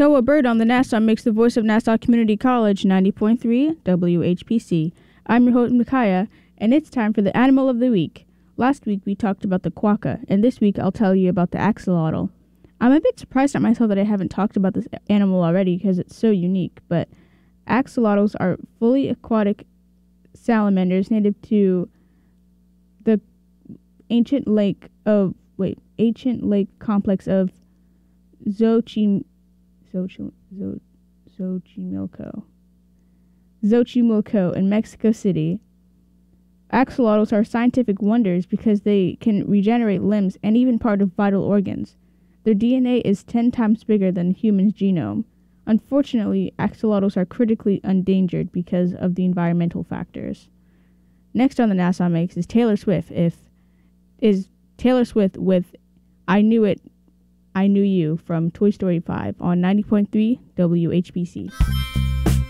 Toa Bird on the Nassau makes the voice of Nassau Community College 90.3 WHPC. I'm your host, Micaiah, and it's time for the Animal of the Week. Last week we talked about the quokka, and this week I'll tell you about the axolotl. I'm a bit surprised at myself that I haven't talked about this animal already because it's so unique, but axolotls are fully aquatic salamanders native to the ancient lake complex of Xochimilco in Mexico City. Axolotls are scientific wonders because they can regenerate limbs and even part of vital organs. Their DNA is 10 times bigger than the human's genome. Unfortunately, axolotls are critically endangered because of the environmental factors. Next on the Nassau Makes is Taylor Swift with I Knew It, I Knew You from Toy Story 5 on 90.3 WHBC.